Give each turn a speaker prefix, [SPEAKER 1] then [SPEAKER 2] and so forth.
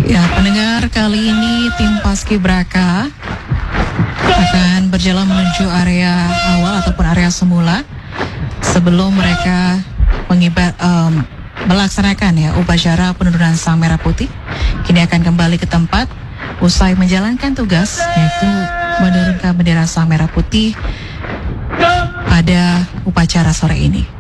[SPEAKER 1] Ya, pendengar, kali ini tim Paskibraka akan berjalan menuju area awal ataupun area semula sebelum mereka melaksanakan ya upacara penurunan Sang Merah Putih. Kini akan kembali ke tempat usai menjalankan tugas, yaitu menurunkan bendera Sang Merah Putih pada upacara sore ini.